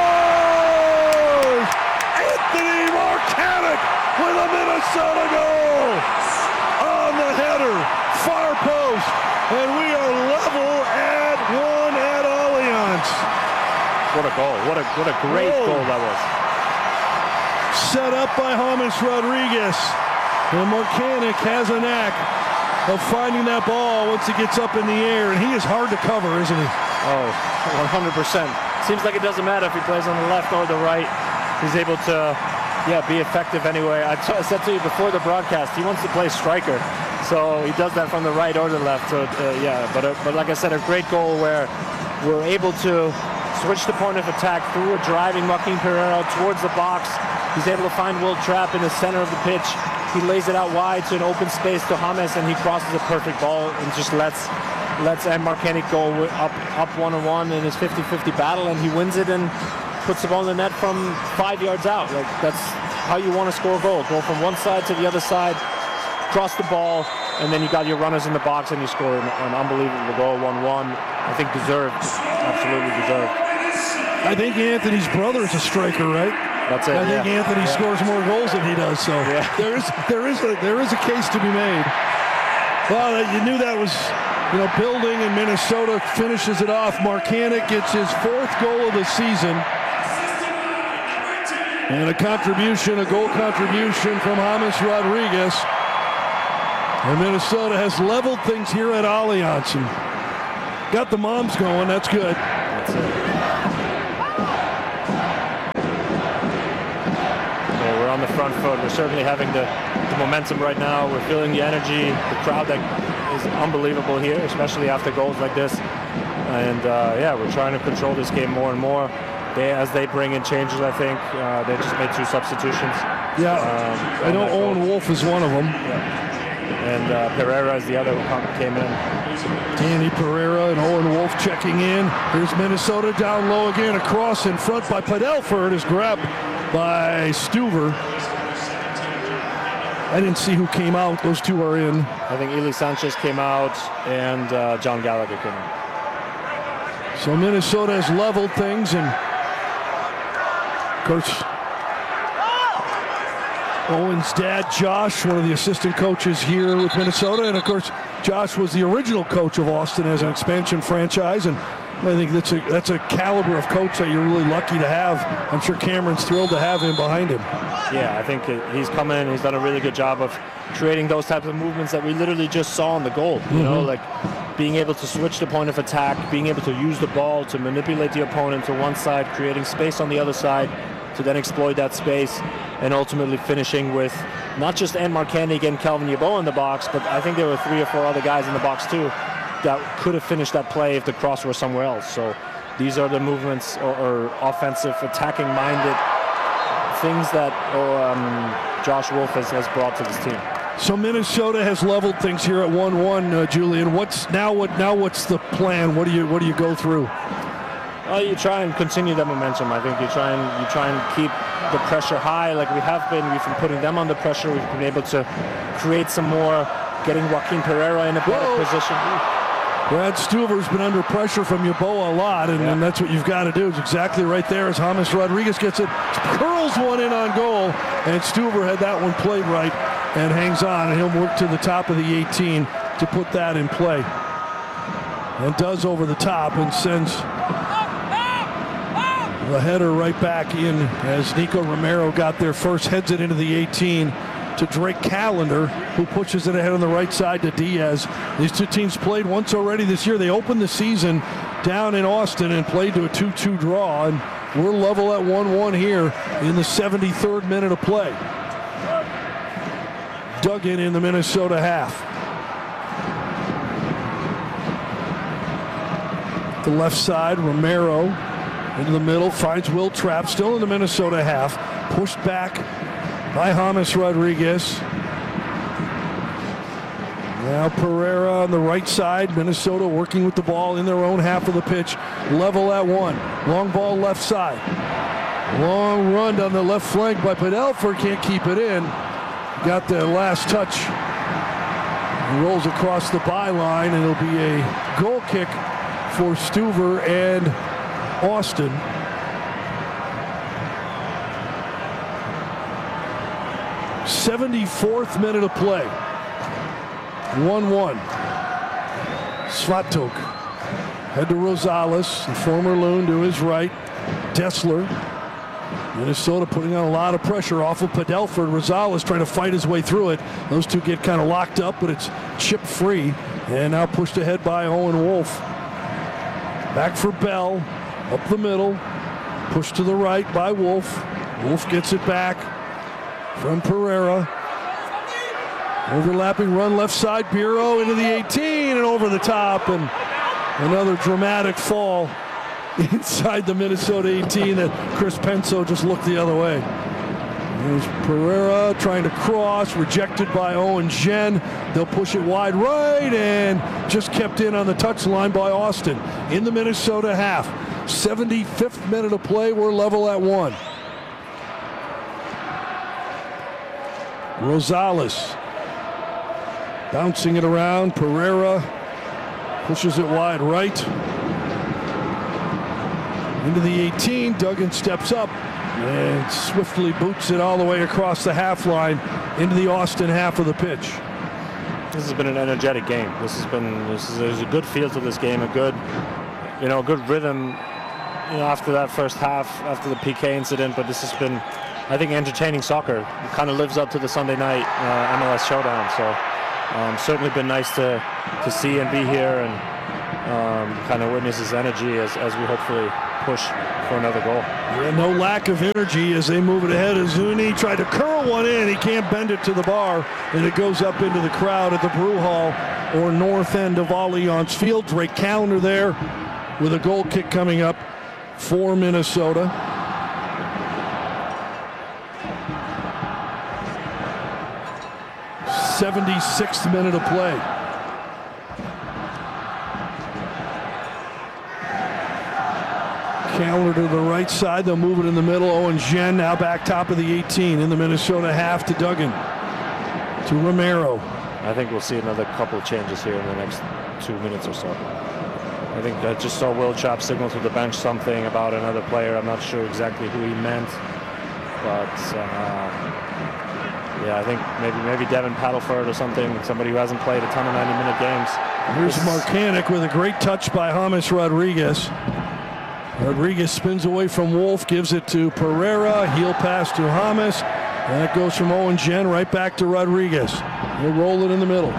S7: Anthony Marcanic with a Minnesota goal on the header. Far post. And we are level at one at Allianz.
S6: What a goal. What a great goal that was.
S7: Set up by James Rodriguez. And Marcanic has a knack of finding that ball once it gets up in the air. And he is hard to cover, isn't he?
S6: Oh, 100%. Seems like it doesn't matter if he plays on the left or the right. He's able to, be effective anyway. I said to you before the broadcast, he wants to play striker. So he does that from the right or the left. So, but like I said, a great goal where we're able to switch the point of attack through a driving Joaquin Pereira towards the box. He's able to find Will Trapp in the center of the pitch. He lays it out wide to an open space to James, and he crosses a perfect ball and just lets Ant Marcanic go up 1-on-1 in his 50-50 battle, and he wins it and puts the ball in the net from 5 yards out. Like, that's how you want to score a goal. Go from one side to the other side, cross the ball, and then you got your runners in the box and you score an unbelievable goal, 1-1. I think deserved, absolutely deserved.
S7: I think Anthony's brother is a striker, right?
S6: That's it.
S7: I think Anthony scores more goals than he does, so there is a case to be made. Well, you knew that was, building, and Minnesota finishes it off. Marcanic gets his 4th goal of the season. And a goal contribution from James Rodriguez. And Minnesota has leveled things here at Allianz and got the moms going. That's good.
S6: That's it. on the front foot. We're certainly having the momentum right now. We're feeling the energy, the crowd that is unbelievable here, especially after goals like this. And we're trying to control this game more and more. As they bring in changes, I think they just made 2 substitutions.
S7: Yeah, I know Owen Wolf is one of them.
S6: Yeah. And Pereira is the other who came in.
S7: Danny Pereira and Owen Wolf checking in. Here's Minnesota down low again. Across in front by Padelford is grabbed by Stuver. I didn't see who came out. Those 2 are in.
S6: I think Eli Sanchez came out and John Gallagher came out.
S7: So Minnesota has leveled things, and Coach Owen's dad, Josh, one of the assistant coaches here with Minnesota, and of course, Josh was the original coach of Austin as an expansion franchise, and I think that's a caliber of coach that you're really lucky to have. I'm sure Cameron's thrilled to have him behind him.
S6: Yeah, I think he's come in, he's done a really good job of creating those types of movements that we literally just saw on the goal. You know, like being able to switch the point of attack, being able to use the ball to manipulate the opponent to one side, creating space on the other side, to then exploit that space, and ultimately finishing with not just Enmar Koenig and Calvin Yeboah in the box, but I think there were 3 or 4 other guys in the box too that could have finished that play if the cross were somewhere else. So these are the movements or offensive, attacking-minded things that Josh Wolf has brought to this team.
S7: So Minnesota has leveled things here at 1-1, Julian. What's the plan? What do you go through?
S6: You try and continue that momentum. I think you try and keep the pressure high like we have been. We've been putting them under pressure. We've been able to create some more, getting Joaquin Pereira in a better position.
S7: Brad Stuver's been under pressure from Yeboah a lot, and that's what you've got to do. It's exactly right there as James Rodriguez gets it, curls one in on goal, and Stuver had that one played right and hangs on, and he'll work to the top of the 18 to put that in play. And does over the top and sends the header right back in as Nico Romero got there first, heads it into the 18 to Drake Callender, who pushes it ahead on the right side to Diaz. These 2 teams played once already this year. They opened the season down in Austin and played to a 2-2 draw, and we're level at 1-1 here in the 73rd minute of play. Duggan in the Minnesota half. The left side, Romero into the middle, finds Will Trapp, still in the Minnesota half, pushed back by James Rodriguez. Now Pereira on the right side, Minnesota working with the ball in their own half of the pitch, level at 1. Long ball left side. Long run down the left flank by Padelford, can't keep it in. Got the last touch. He rolls across the byline, and it'll be a goal kick for Stuver and Austin. '74th minute of play. 1-1. Svatok. Head to Rosales, the former Loon to his right. Dessler. Minnesota putting on a lot of pressure off of Padelford. Rosales trying to fight his way through it. Those 2 get kind of locked up, but it's chip free. And now pushed ahead by Owen Wolf. Back for Bell. Up the middle. Pushed to the right by Wolf. Wolf gets it back from Pereira. Overlapping run left side. Biro into the 18 and over the top. And another dramatic fall inside the Minnesota 18 that Chris Penso just looked the other way. There's Pereira trying to cross, rejected by Owen Jen. They'll push it wide right and just kept in on the touchline by Austin. In the Minnesota half, 75th minute of play, we're level at 1. Rosales bouncing it around. Pereira pushes it wide right. Into the 18, Duggan steps up and swiftly boots it all the way across the half line into the Austin half of the pitch.
S6: This has been an energetic game. There's a good feel to this game, a good rhythm, after that first half, after the PK incident. But this has been, I think, entertaining soccer. It kind of lives up to the Sunday night MLS showdown. So certainly been nice to see and be here and kind of witness his energy as we hopefully push for another goal.
S7: Yeah, no lack of energy as they move it ahead. Azuni tried to curl one in. He can't bend it to the bar, and it goes up into the crowd at the Brew Hall or north end of Allianz Field. Drake Callender there with a goal kick coming up for Minnesota. '76th minute of play. Callender to the right side. They'll move it in the middle. Owen Jen now back top of the 18 in the Minnesota half to Duggan. To Romero.
S6: I think we'll see another couple of changes here in the next 2 minutes or so. I think I just saw Will Trapp signal to the bench something about another player. I'm not sure exactly who he meant. But yeah, I think maybe Devin Paddleford or something. Somebody who hasn't played a ton of 90-minute games.
S7: Here's Marcanic with a great touch by James Rodriguez. Rodriguez spins away from Wolf, gives it to Pereira. Heel pass to James. And it goes from Owen Jen right back to Rodriguez. They'll roll it in the middle.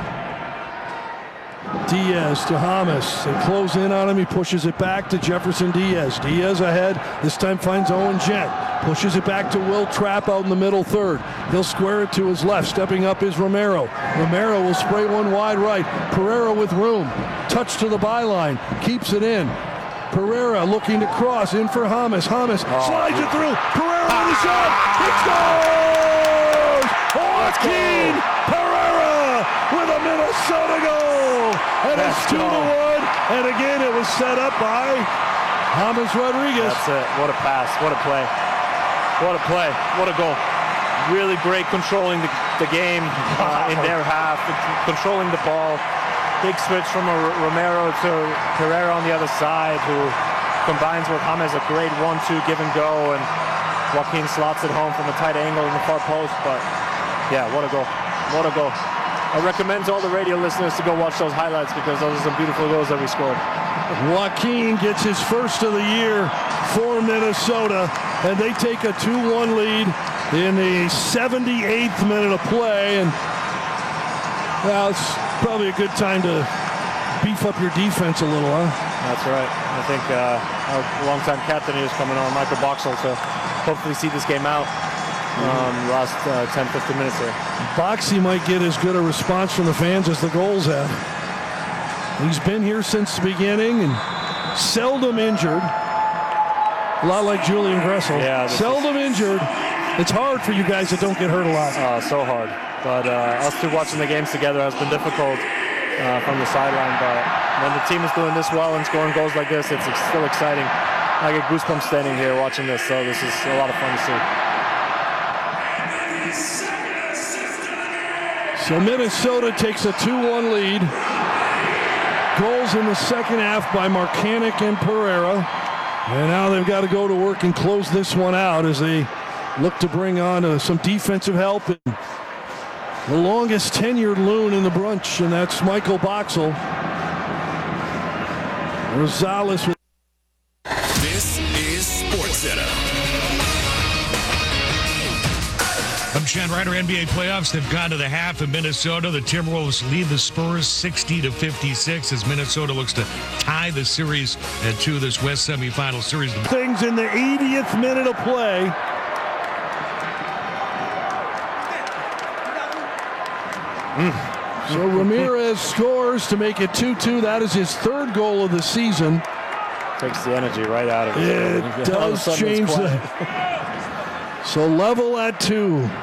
S7: Diaz to James. They close in on him. He pushes it back to Jefferson Diaz. Diaz ahead. This time finds Owen Jen. Pushes it back to Will Trapp out in the middle third. He'll square it to his left. Stepping up is Romero. Romero will spray one wide right. Pereira with room. Touch to the byline. Keeps it in. Pereira looking to cross in for James. James slides it through. Pereira with a shot. It scores! Joaquin Pereira with a Minnesota goal. And it's 2-1. And again, it was set up by James Rodriguez.
S6: That's it. What a pass. What a play. What a play. What a goal. Really great controlling the game in their half. Controlling the ball. Big switch from Romero to Pereira on the other side, who combines with James, a great 1-2 give and go, and Joaquin slots it home from a tight angle in the far post. But yeah, what a goal. What a goal. I recommend to all the radio listeners to go watch those highlights because those are some beautiful goals that we scored.
S7: Joaquin gets his first of the year for Minnesota, and they take a 2-1 lead in the 78th minute of play. And well, it's probably a good time to beef up your defense a little, huh?
S6: That's right. I think our longtime captain is coming on, Michael Boxall, to hopefully see this game out last 10-15 minutes here.
S7: Boxy might get as good a response from the fans as the goals have. He's been here since the beginning and seldom injured. A lot like Julian Gressel.
S6: Yeah,
S7: seldom injured. It's hard for you guys that don't get hurt a lot.
S6: So hard. But us two watching the games together has been difficult from the sideline. But when the team is doing this well and scoring goals like this, it's still exciting. I get goosebumps standing here watching this, so this is a lot of fun to see.
S7: So Minnesota takes a 2-1 lead. Goals in the second half by Marcanic and Pereira. And now they've got to go to work and close this one out as they look to bring on some defensive help. The longest tenured loon in the bunch, and that's Michael Boxall. Rosales with.
S10: This is SportsCenter.
S11: I'm Chad Ryder. NBA playoffs. They've gone to the half in Minnesota. The Timberwolves lead the Spurs 60-56 as Minnesota looks to tie the series at 2 this West semifinal series.
S7: Things in the 80th minute of play. So Ramirez scores to make it 2-2. That is his third goal of the season.
S6: Takes the energy right out of it.
S7: It does change the. So level at 2.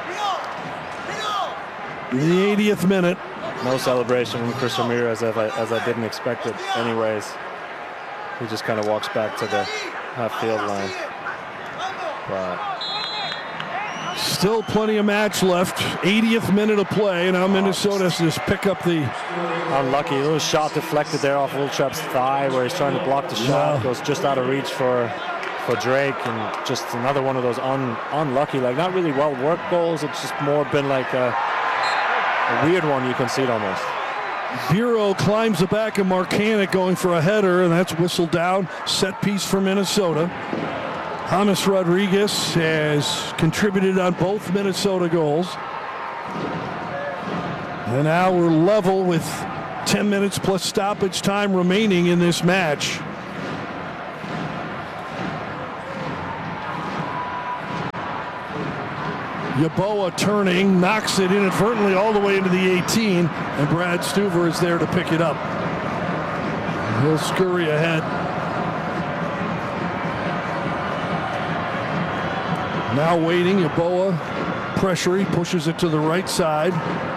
S7: In the 80th minute.
S6: No celebration from Chris Ramirez as I didn't expect it anyways. He just kind of walks back to the half-field line. But
S7: still plenty of match left. 80th minute of play, and now Minnesota has to just pick up the.
S6: Unlucky. A little shot deflected there off Will Trapp's thigh where he's trying to block the shot. Goes just out of reach for Drake, and just another one of those unlucky, like not really well-worked goals. It's just more been like a weird one. You can see it almost.
S7: Bureau climbs the back of Marcanic going for a header, and that's whistled down. Set piece for Minnesota. James Rodriguez has contributed on both Minnesota goals. And now we're level with 10 minutes plus stoppage time remaining in this match. Yeboah turning, knocks it inadvertently all the way into the 18, and Brad Stuver is there to pick it up. He'll scurry ahead. Now waiting, Yeboah pressure, he pushes it to the right side.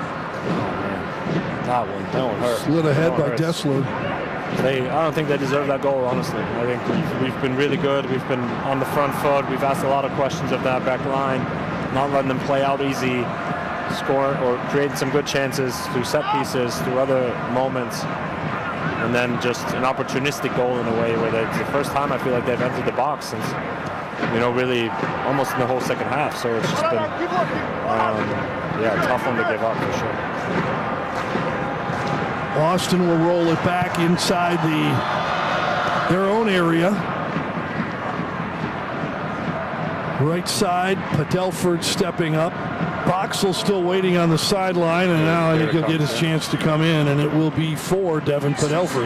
S6: That one hurt.
S7: Slid ahead by Dessler.
S6: I don't think they deserve that goal, honestly. I think we've been really good. We've been on the front foot. We've asked a lot of questions of that back line, not letting them play out easy, score or creating some good chances through set pieces, through other moments, and then just an opportunistic goal in a way where it's the first time I feel like they've entered the box since, really almost in the whole second half. So it's just been, tough one to give up for sure.
S7: Austin will roll it back inside their own area. Right side, Padelford stepping up. Boxell still waiting on the sideline, and now I think he'll get his chance to come in, and it will be for Devin Padelford.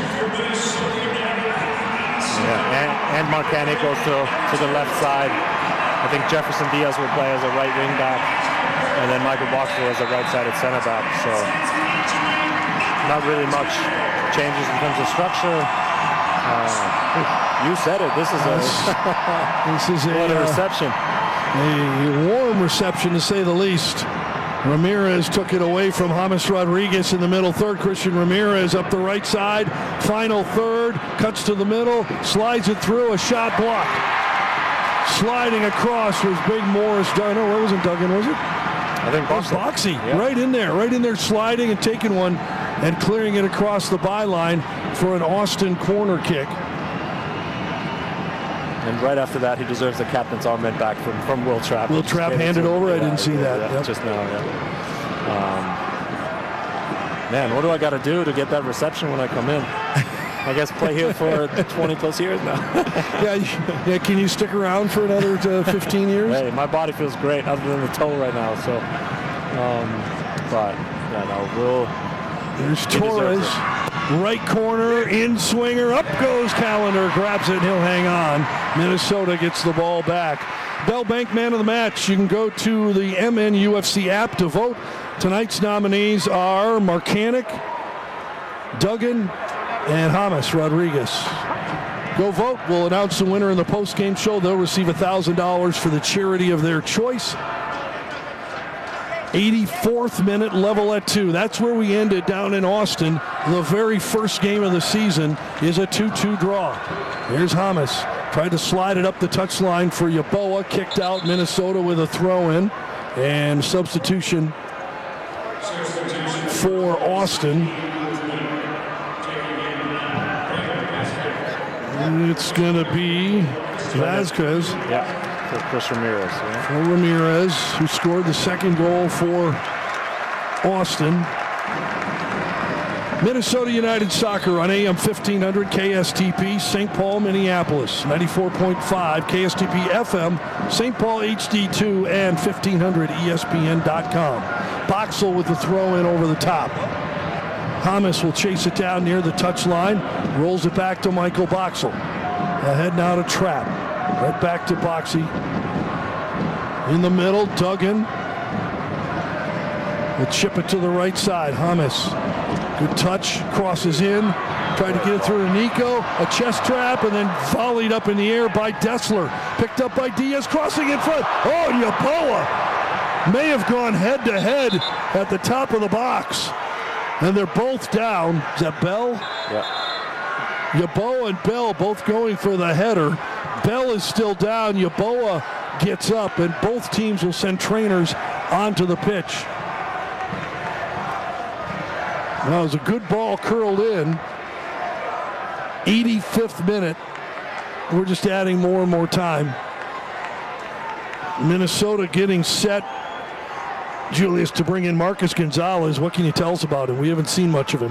S6: Yeah, and Marcanic goes to the left side. I think Jefferson Diaz will play as a right wing back, and then Michael Boxell as a right-sided center back. So not really much changes in terms of structure. You said it. This is a reception.
S7: A warm reception, to say the least. Ramirez took it away from James Rodriguez in the middle third. Christian Ramirez up the right side. Final third. Cuts to the middle. Slides it through. A shot block. Sliding across was Big Morris. No, it wasn't Duggan, was it?
S6: I think
S7: Boxey. Yeah. Right in there, sliding and taking one and clearing it across the byline for an Austin corner kick.
S6: And right after that, he deserves the captain's armband back from Will Trapp.
S7: Will Trapp handed over? I didn't see that.
S6: Yep. Just now, man, what do I got to do to get that reception when I come in? I guess play here for 20 plus years now.
S7: yeah. Can you stick around for another 15 years?
S6: Hey, my body feels great other than the toe right now. So,
S7: There's Torres, right corner, in swinger, up goes Callender, grabs it, and he'll hang on. Minnesota gets the ball back. Bell Bank Man of the Match. You can go to the MNUFC app to vote. Tonight's nominees are Marcanic, Duggan, and James Rodriguez. Go vote. We'll announce the winner in the post-game show. They'll receive $1,000 for the charity of their choice. 84th minute, level at 2. That's where we ended down in Austin. The very first game of the season is a 2-2 draw. Here's James. Tried to slide it up the touchline for Yeboah. Kicked out. Minnesota with a throw-in. And substitution for Austin. It's going to be Vasquez.
S6: Yeah, for Chris Ramirez. Yeah.
S7: For Ramirez, who scored the second goal for Austin. Minnesota United Soccer on AM 1500 KSTP, St. Paul, Minneapolis. 94.5 KSTP FM, St. Paul HD2, and 1500 ESPN.com. Boxell with the throw in over the top. James will chase it down near the touchline, rolls it back to Michael Boxell. Ahead now to Trapp. Right back to Boxey. In the middle, Duggan. Will chip it to the right side. James. Good touch, crosses in. Tried to get it through to Nico. A chest trap, and then volleyed up in the air by Dessler. Picked up by Diaz, crossing in front. Oh, Yeboah may have gone head to head at the top of the box. And they're both down. Is that Bell?
S6: Yeah.
S7: Yeboah and Bell both going for the header. Bell is still down. Yeboah gets up, and both teams will send trainers onto the pitch. That was a good ball curled in. 85th minute. We're just adding more and more time. Minnesota getting set, Julius, to bring in Marcus Gonzalez. What can you tell us about him? We haven't seen much of him.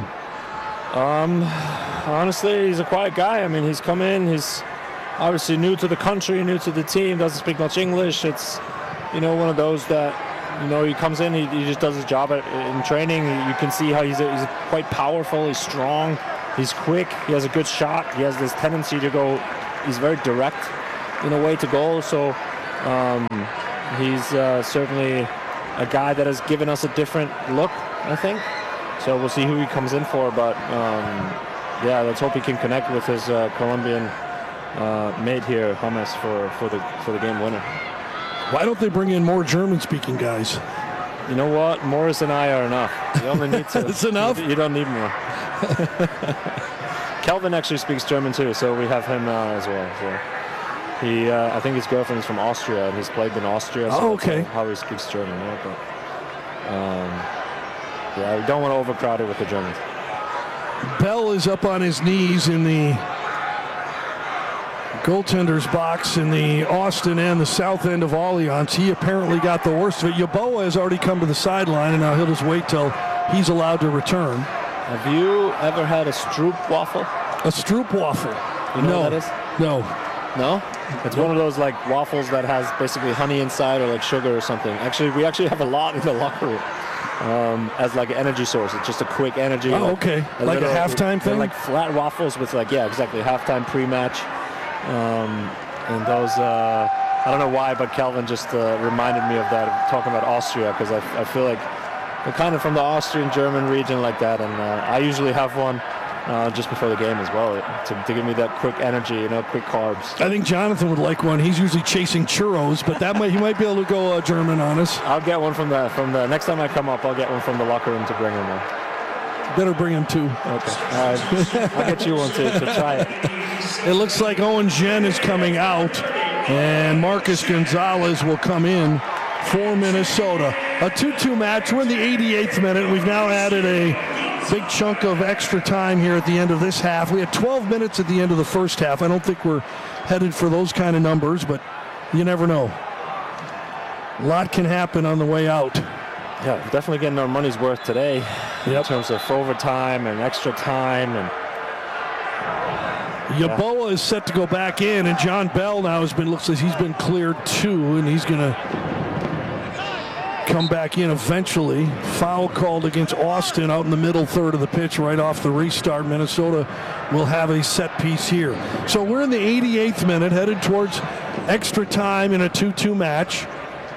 S6: Honestly, he's a quiet guy. I mean, he's come in. He's obviously new to the country, new to the team, doesn't speak much English. It's, one of those that, he comes in, he just does his job in training. You can see how he's quite powerful, he's strong, he's quick, he has a good shot, he has this tendency to go, he's very direct in a way to goal. So He's certainly a guy that has given us a different look, I think. So we'll see who he comes in for, but yeah, let's hope he can connect with his Colombian mate here, James, for the game winner.
S7: Why don't they bring in more German-speaking guys?
S6: You know what? Morris and I are enough. You only need to.
S7: It's enough?
S6: You don't need more. Kelvin actually speaks German too, so we have him as well. So he, I think his girlfriend is from Austria, and he's played in Austria. So
S7: okay.
S6: That's how he speaks German. Yeah, but, yeah, we don't want to overcrowd it with the Germans.
S7: Bell is up on his knees in the goaltender's box in the Austin and the south end of Allianz. He apparently got the worst of it. Yeboah has already come to the sideline, and now he'll just wait till he's allowed to return.
S6: Have you ever had a Stroop waffle?
S7: A Stroop waffle?
S6: You know what that is?
S7: No.
S6: No? It's one of those like waffles that has basically honey inside or like sugar or something. Actually, we actually have a lot in the locker room as like an energy source. It's just a quick energy.
S7: Oh, okay. Like a halftime thing?
S6: Like flat waffles with like, yeah, exactly, halftime pre-match. And those, I don't know why, but Kelvin just reminded me of that, talking about Austria, because I feel like we're kind of from the Austrian-German region like that, and I usually have one just before the game as well to give me that quick energy, quick carbs.
S7: I think Jonathan would like one. He's usually chasing churros, but he might be able to go German on us.
S6: I'll get one from the next time I come up. I'll get one from the locker room to bring him in.
S7: Better bring him two.
S6: Okay. I'll get you one to try it.
S7: It looks like Owen Jen is coming out, and Marcus Gonzalez will come in for Minnesota. A 2-2 match. We're in the 88th minute. We've now added a big chunk of extra time here at the end of this half. We had 12 minutes at the end of the first half. I don't think we're headed for those kind of numbers, but you never know. A lot can happen on the way out.
S6: Yeah, definitely getting our money's worth today in terms of overtime and extra time. And
S7: Yeboah is set to go back in, and John Bell now looks like he's been cleared too, and he's going to come back in eventually. Foul called against Austin out in the middle third of the pitch right off the restart. Minnesota will have a set piece here. So we're in the 88th minute, headed towards extra time in a 2-2 match.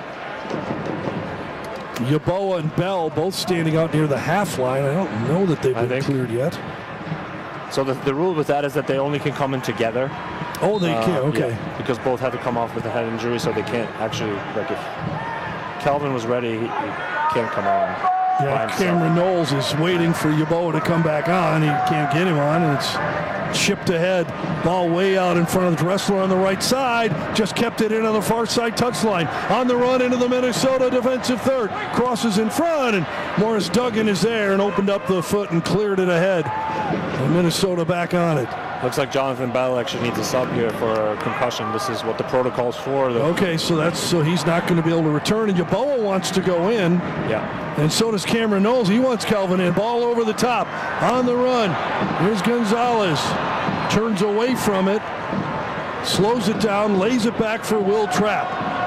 S7: Yeboah and Bell both standing out near the half line. I don't know that they've been cleared yet.
S6: So the rule with that is that they only can come in together.
S7: Oh, they can, okay.
S6: Yeah, because both had to come off with a head injury, so they can't actually, like if Kelvin was ready, he can't come on.
S7: Yeah, Cameron Knowles is waiting for Yeboah to come back on. He can't get him on, and it's chipped ahead. Ball way out in front of the wrestler on the right side. Just kept it in on the far side touchline. On the run into the Minnesota defensive third. Crosses in front, and Morris Duggan is there and opened up the foot and cleared it ahead. And Minnesota back on it.
S6: Looks like Jonathan Bell actually needs a sub here for a concussion. This is what the protocol's for.
S7: Okay, so he's not going to be able to return, and Yeboah wants to go in.
S6: Yeah.
S7: And so does Cameron Knowles. He wants Kelvin in. Ball over the top. On the run. Here's Gonzalez. Turns away from it. Slows it down. Lays it back for Will Trapp.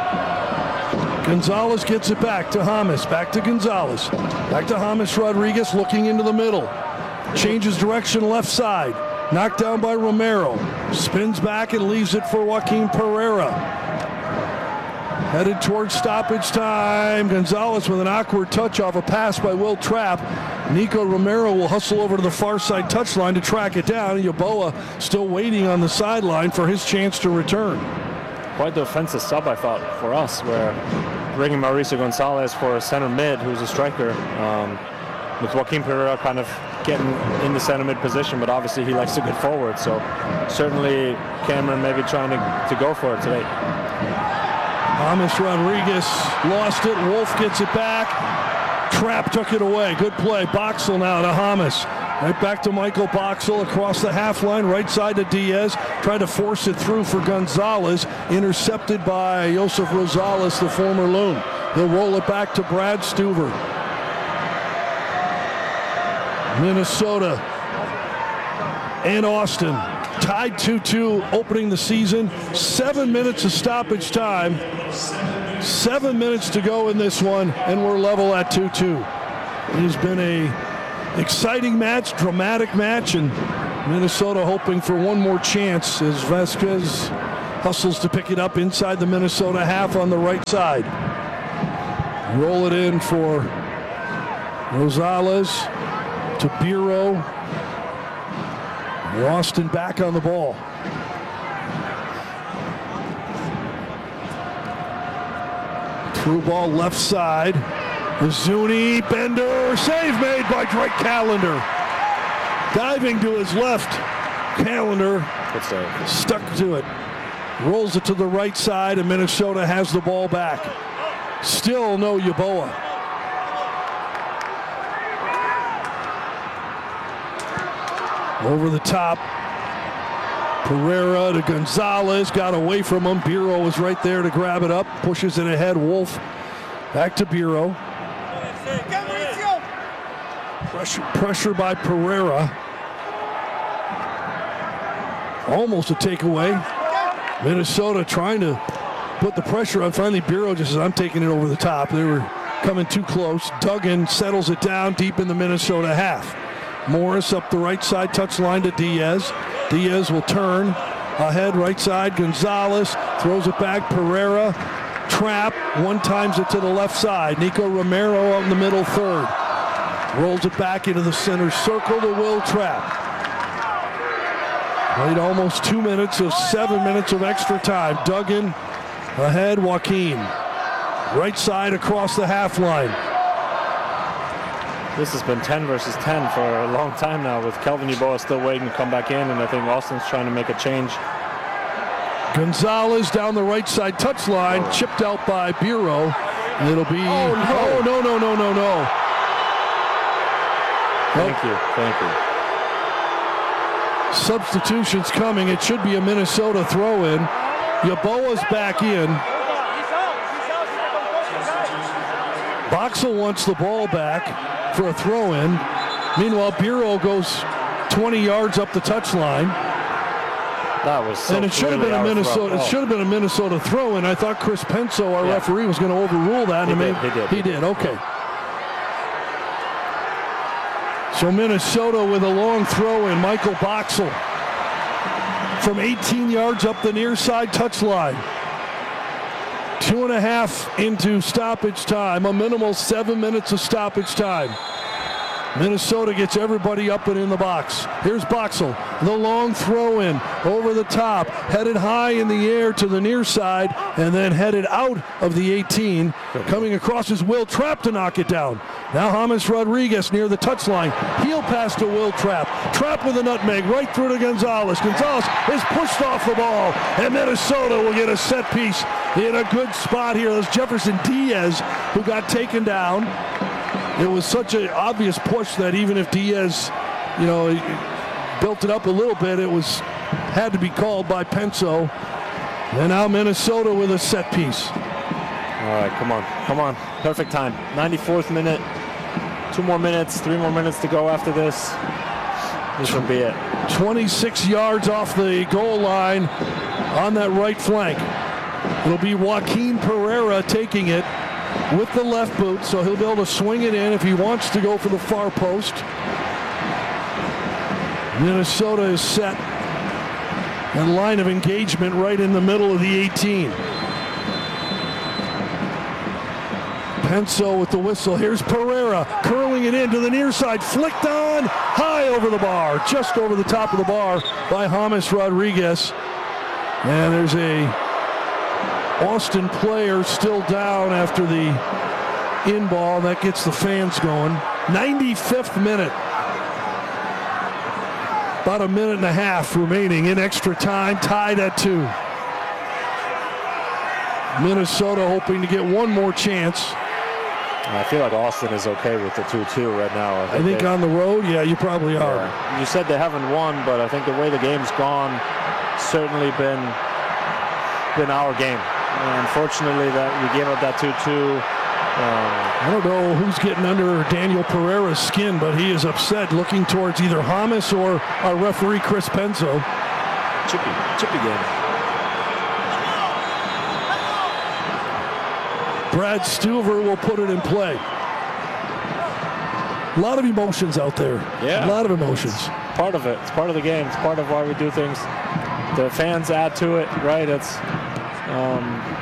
S7: Gonzalez gets it back to James. Back to Gonzalez. Back to James Rodriguez looking into the middle. Changes direction left side. Knocked down by Romero. Spins back and leaves it for Joaquin Pereira. Headed towards stoppage time. Gonzalez with an awkward touch off a pass by Will Trapp. Nico Romero will hustle over to the far side touchline to track it down. Yeboah still waiting on the sideline for his chance to return.
S6: Quite the offensive sub, I thought, for us, where bringing Mauricio Gonzalez for a center mid, who's a striker, with Joaquin Pereira kind of getting in the center mid position, but obviously he likes to get forward, so certainly Cameron maybe trying to go for it today.
S7: James Rodriguez lost it. Wolf gets it back. Trapp took it away. Good play. Boxall now to James. Right back to Michael Boxall across the half line, right side to Diaz. Tried to force it through for Gonzalez. Intercepted by Josef Rosales, the former Loon. He'll roll it back to Brad Stuver. Minnesota and Austin tied 2-2 opening the season. 7 minutes of stoppage time. 7 minutes to go in this one, and we're level at 2-2. It has been a exciting match, dramatic match, and Minnesota hoping for one more chance as Vasquez hustles to pick it up inside the Minnesota half on the right side. Roll it in for Rosales to Biro. Austin back on the ball. Through ball left side. Zuni, Bender, save made by Drake Callender. Diving to his left. Callender stuck to it. Rolls it to the right side, and Minnesota has the ball back. Still no Yeboah. Over the top. Pereira to Gonzalez. Got away from him. Biro was right there to grab it up. Pushes it ahead. Wolf back to Biro. Pressure by Pereira. Almost a takeaway. Minnesota trying to put the pressure on. Finally, Biro just says, I'm taking it over the top. They were coming too close. Duggan settles it down deep in the Minnesota half. Morris up the right side, touch line to Diaz. Diaz will turn ahead, right side. Gonzalez throws it back. Pereira, trap, one times it to the left side. Nico Romero out in the middle third. Rolls it back into the center circle to Will Trapp. Played almost 2 minutes of 7 minutes of extra time. Duggan ahead, Joaquin. Right side across the half line.
S6: This has been 10 versus 10 for a long time now, with Kelvin Yeboah still waiting to come back in, and I think Austin's trying to make a change.
S7: Gonzalez down the right side touch line, chipped out by Biro. It'll be, no.
S6: Thank you.
S7: Substitutions coming. It should be a Minnesota throw-in. Yeboah's back in. Boxall wants the ball back for a throw-in. Meanwhile, Biro goes 20 yards up the touchline.
S6: That was so,
S7: and it should have been a Minnesota. It should have been a Minnesota throw-in. I thought Chris Penso, our referee, was going to overrule that. He did. Okay. So Minnesota with a long throw-in. Michael Boxall from 18 yards up the near side touchline. 2.5 into stoppage time. A minimal 7 minutes of stoppage time. Minnesota gets everybody up and in the box. Here's Boxall, the long throw-in over the top, headed high in the air to the near side, and then headed out of the 18. Coming across is Will Trapp to knock it down. Now James Rodriguez near the touchline. Heel pass to Will Trapp. Trapp with a nutmeg right through to Gonzalez. Gonzalez is pushed off the ball, and Minnesota will get a set piece in a good spot here. There's Jefferson Diaz, who got taken down. It was such an obvious push that even if Diaz, built it up a little bit, it had to be called by Penso. And now Minnesota with a set piece.
S6: All right, come on. Perfect time. 94th minute. 2 more minutes, 3 more minutes to go after this. This will be it.
S7: 26 yards off the goal line on that right flank. It'll be Joaquin Pereira taking it with the left boot, so he'll be able to swing it in if he wants to go for the far post. Minnesota is set. And line of engagement right in the middle of the 18. Penso with the whistle. Here's Pereira curling it into the near side. Flicked on high over the bar. Just over the top of the bar by James Rodriguez. And there's a Austin player still down after the in ball. That gets the fans going. 95th minute. About a minute and a half remaining in extra time. Tied at 2. Minnesota hoping to get one more chance.
S6: I feel like Austin is okay with the 2-2 right now.
S7: I think on the road, yeah, you probably are.
S6: Yeah. You said they haven't won, but I think the way the game's gone, certainly been our game. And unfortunately, that we gave up that 2-2.
S7: I don't know who's getting under Daniel Pereira's skin, but he is upset, looking towards either James or our referee Chris Penso.
S6: Chippy game.
S7: Brad Stuver will put it in play. A lot of emotions out there.
S6: Yeah.
S7: A lot of emotions.
S6: It's part of it. It's part of the game. It's part of why we do things. the fans add to it, right? It's